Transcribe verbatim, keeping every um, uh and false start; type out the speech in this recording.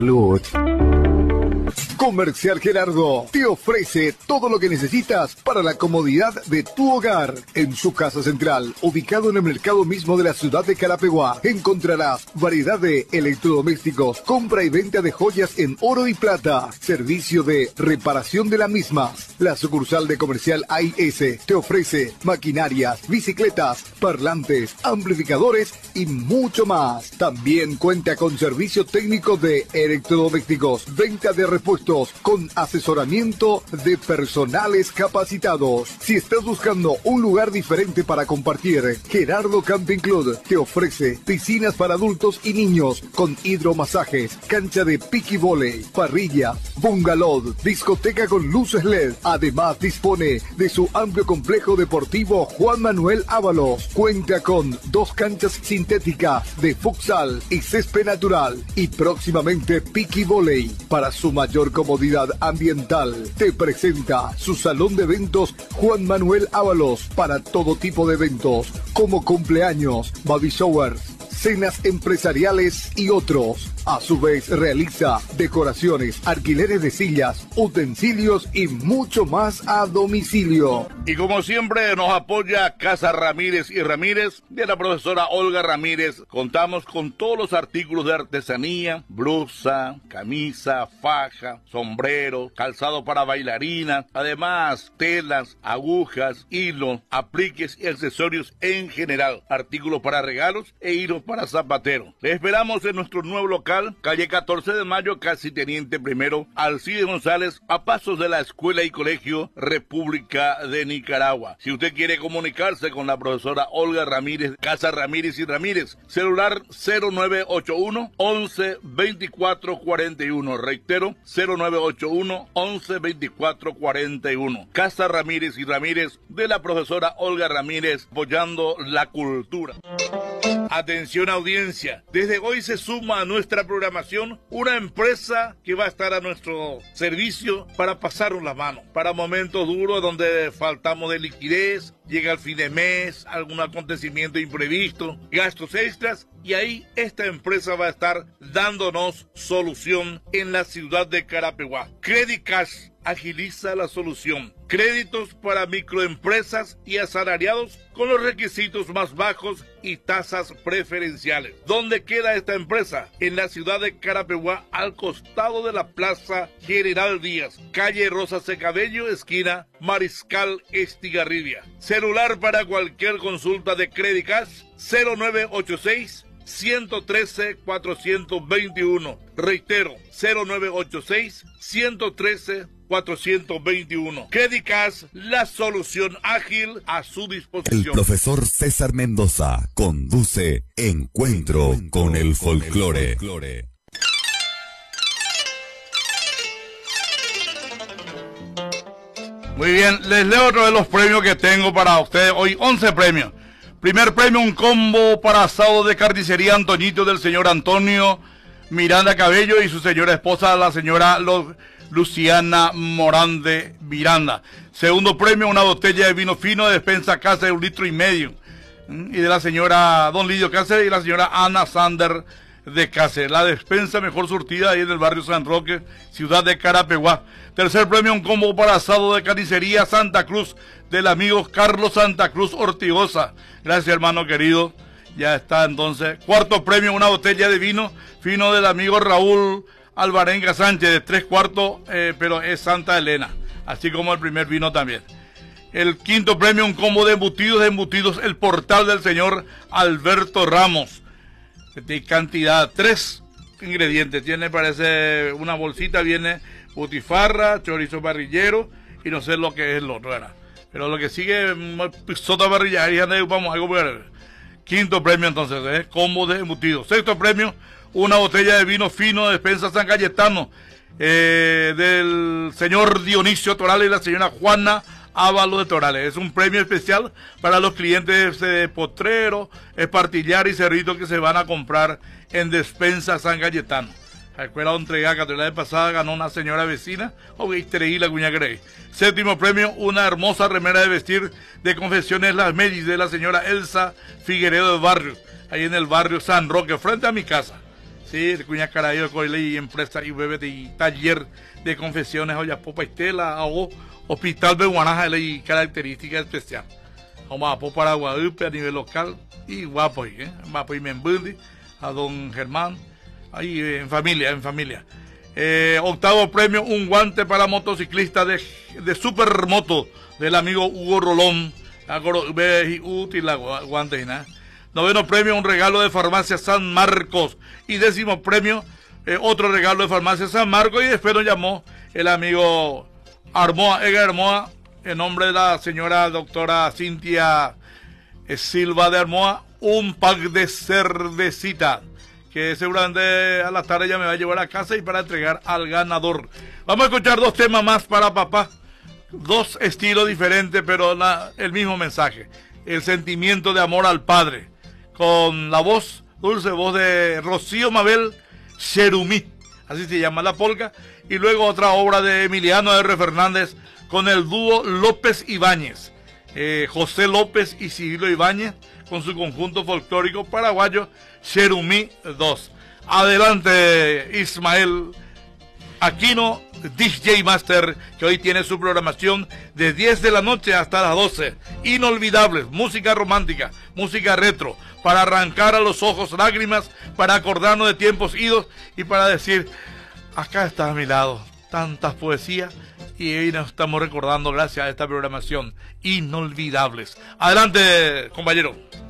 Salud. Comercial Gerardo te ofrece todo lo que necesitas para la comodidad de tu hogar. En su casa central, ubicado en el mercado mismo de la ciudad de Carapeguá, encontrarás variedad de electrodomésticos, compra y venta de joyas en oro y plata, servicio de reparación de las mismas. La sucursal de Comercial A I S te ofrece maquinarias, bicicletas, parlantes, amplificadores y mucho más. También cuenta con servicio técnico de electrodomésticos, venta de repuestos, con asesoramiento de personales capacitados. Si estás buscando un lugar diferente para compartir, Gerardo Camping Club te ofrece piscinas para adultos y niños con hidromasajes, cancha de piqui voley, parrilla, bungalow, discoteca con luces L E D. Además dispone de su amplio complejo deportivo Juan Manuel Ábalos. Cuenta con dos canchas sintéticas de futsal y césped natural y próximamente piqui voley. Para su mayor comodidad ambiental, te presenta su salón de eventos Juan Manuel Ábalos para todo tipo de eventos como cumpleaños, baby showers, cenas empresariales y otros. A su vez realiza decoraciones, alquileres de sillas, utensilios y mucho más a domicilio. Y como siempre nos apoya Casa Ramírez y Ramírez de la profesora Olga Ramírez. Contamos con todos los artículos de artesanía, blusa, camisa, faja, sombrero, calzado para bailarina, además telas, agujas, hilos, apliques y accesorios en general, artículos para regalos e hilos para zapateros. Le esperamos en nuestro nuevo local, calle catorce de mayo, casi Teniente Primero, Alcides González, a pasos de la Escuela y Colegio República de Nicaragua. Si usted quiere comunicarse con la profesora Olga Ramírez, Casa Ramírez y Ramírez, celular cero nueve ocho uno, once, veinticuatro cuarenta y uno. Reitero, cero nueve ocho uno, once, veinticuatro cuarenta y uno. Casa Ramírez y Ramírez de la profesora Olga Ramírez, apoyando la cultura. Atención audiencia, desde hoy se suma a nuestra programación una empresa que va a estar a nuestro servicio para pasarnos la mano, para momentos duros donde faltamos de liquidez, llega el fin de mes, algún acontecimiento imprevisto, gastos extras, y ahí esta empresa va a estar dándonos solución en la ciudad de Carapeguá. Credit Cash agiliza la solución. Créditos para microempresas y asalariados con los requisitos más bajos y tasas preferenciales. ¿Dónde queda esta empresa? En la ciudad de Carapeguá, al costado de la Plaza General Díaz, calle Rosa Secabello, esquina Mariscal Estigarribia. Celular para cualquier consulta de Credit Cash, cero nueve ocho seis, uno trece, cuatrocientos veintiuno. Reitero, cero nueve ocho seis, uno trece, cuatrocientos veintiuno. Credit Cash, la solución ágil a su disposición. El profesor César Mendoza conduce Encuentro con el Folclore. Muy bien, les leo otro de los premios que tengo para ustedes hoy. once premios. Primer premio, un combo para asado de carnicería Antoñito del señor Antonio Miranda Cabello y su señora esposa, la señora Lu- Luciana Morán de Miranda. Segundo premio, una botella de vino fino de despensa Cáceres de un litro y medio. Y de la señora Don Lidio Cáceres y la señora Ana Sander de Cáceres. La despensa mejor surtida ahí en el barrio San Roque, ciudad de Carapeguá. Tercer premio, un combo para asado de carnicería Santa Cruz del amigo Carlos Santa Cruz Ortigosa. Gracias, hermano querido. Ya está entonces. Cuarto premio, una botella de vino fino del amigo Raúl Alvarenga Sánchez de tres cuartos, eh, pero es Santa Elena, así como el primer vino también. El quinto premio, un combo de embutidos, de embutidos El Portal del señor Alberto Ramos. De cantidad, tres ingredientes. Tiene, parece, una bolsita, viene butifarra, chorizo parrillero y no sé lo que es lo otro, ¿verdad? Pero lo que sigue, sota parrilla, ahí vamos, algo ver. Quinto premio entonces, ¿eh? Combo de embutidos. Sexto premio, una botella de vino fino de despensa San Cayetano, eh, del señor Dionisio Torales y la señora Juana Ábalos de Torales. Es un premio especial para los clientes de Potrero, Espartillar y Cerrito que se van a comprar en despensa San Cayetano. Recuerda entrega que la vez pasada ganó una señora vecina, o Istreí la cuña Grey. Séptimo premio, una hermosa remera de vestir de Confecciones Las Mellis de la señora Elsa Figueredo de Barrios, ahí en el barrio San Roque, frente a mi casa. Sí, de Cuña Carayo, Coile y empresa y bebé de taller de confesiones, olla popa estela o hospital de Guanaja y característica especial. Vamos a popa Guadalupe a nivel local y guapo, ¿eh? Guapo y Membundi, a don Germán, ahí en familia, en familia. Eh, octavo premio, un guante para motociclista de, de supermoto del amigo Hugo Rolón. Útil la guante, ¿no? Noveno premio, un regalo de Farmacia San Marcos. Y décimo premio, eh, otro regalo de Farmacia San Marcos. Y después nos llamó el amigo Armoa, Ega Armoa, en nombre de la señora doctora Cintia eh, Silva de Armoa, un pack de cervecita que seguramente a la tarde ya me va a llevar a casa y para entregar al ganador. Vamos a escuchar dos temas más para papá. Dos estilos diferentes, pero la, el mismo mensaje. El sentimiento de amor al padre. Con la voz, dulce voz de Rocío Mabel Cherumí, así se llama la polca, y luego otra obra de Emiliano R. Fernández con el dúo López Ibáñez, eh, José López y Cirilo Ibáñez, con su conjunto folclórico paraguayo Cherumí dos. Adelante, Ismael Aquino, D J Master, que hoy tiene su programación de diez de la noche hasta las doce. Inolvidables, música romántica, música retro, para arrancar a los ojos lágrimas, para acordarnos de tiempos idos y para decir, acá está a mi lado, tantas poesías, y hoy nos estamos recordando gracias a esta programación. Inolvidables. Adelante, compañero.